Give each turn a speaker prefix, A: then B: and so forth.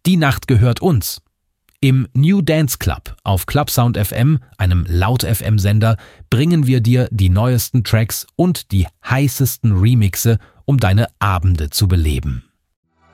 A: Die Nacht gehört uns. Im New Dance Club auf Clubsound FM, einem Laut-FM-Sender, bringen wir dir die neuesten Tracks und die heißesten Remixe, um deine Abende zu beleben.